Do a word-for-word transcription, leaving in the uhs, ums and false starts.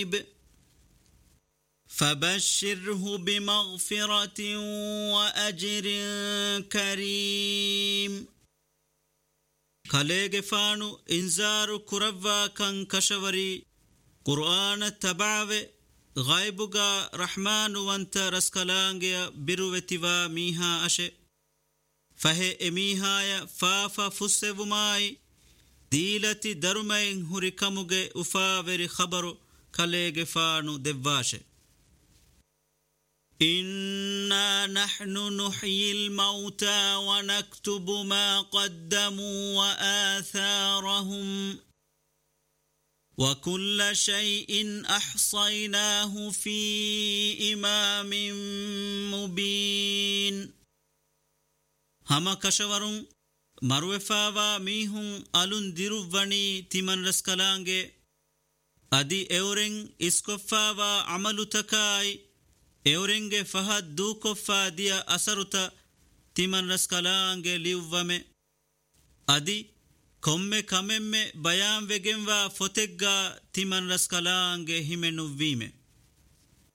فبشره بمغفرة وأجر كريم كاليغ فانو انذار كربا كان كشوري قرآن التبعوه غيبوغا رحمن وانت رسكالانجيا بروتيوا ميها أشي فهي اميهايا فافا فسوماي ديلتي درمين هريكموغي افاوري خبرو كاليغ فانو دباشي إنا نحن نحيي الموتى ونكتب ما قدموا وآثارهم وكل شيء أحصيناه في إمام مبين هما كشورون مروفاوا ميهون ألون ديروفاني تيمن رسكالانجي أدي اورين اسكوفاوا عملو تكاي اورينگه فهد دوكوفا ديا أسرتا تيمن رسكالانجي ليووامي أدي كومي كممي بيان وگنوا فتگا تيمن رسكالانگي همنو ويمي